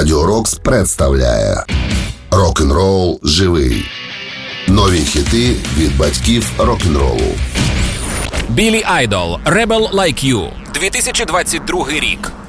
Радіо Рокс представляє Рок-н-рол живий. Нові хіти від батьків рок-н-ролу. Біллі Айдол, Rebel Like You, 2022 рік.